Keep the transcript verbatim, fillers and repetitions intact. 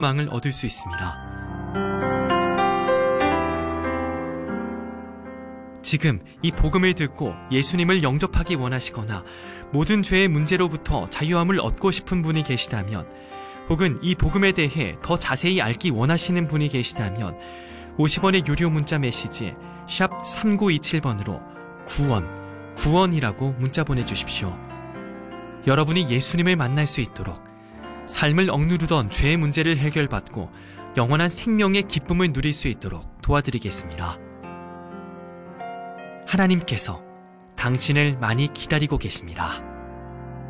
망을 얻을 수 있습니다. 지금 이 복음을 듣고 예수님을 영접하기 원하시거나 모든 죄의 문제로부터 자유함을 얻고 싶은 분이 계시다면, 혹은 이 복음에 대해 더 자세히 알기 원하시는 분이 계시다면 오십 원의 유료 문자 메시지 샵 삼구이칠 번으로 구원, 구원이라고 문자 보내주십시오. 여러분이 예수님을 만날 수 있도록, 삶을 억누르던 죄의 문제를 해결받고 영원한 생명의 기쁨을 누릴 수 있도록 도와드리겠습니다. 하나님께서 당신을 많이 기다리고 계십니다.